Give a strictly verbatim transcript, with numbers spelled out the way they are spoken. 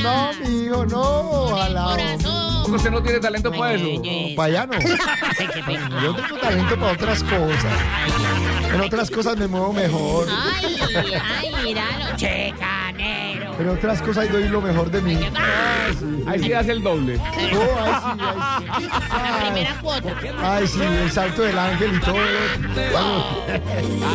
no, mi hijo, no, ojalá. Porque usted no tiene talento para eso. No, para allá no. Yo tengo talento para otras cosas. En otras cosas me muevo mejor. Ay, ay, míralo, checanero. En otras cosas doy lo mejor de mí. Ay, sí. Ahí sí hace el doble. Oh, ay, sí, ay, sí. La primera cuota. Ay, sí, el salto del ángel y todo. Bueno.